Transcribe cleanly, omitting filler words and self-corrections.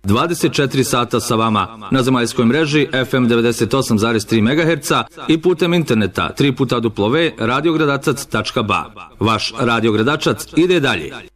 24 sata sa vama na zemaljskoj mreži FM 98,3 MHz i putem interneta www.radiogradacac.ba. Vaš Radio Gradačac ide dalje.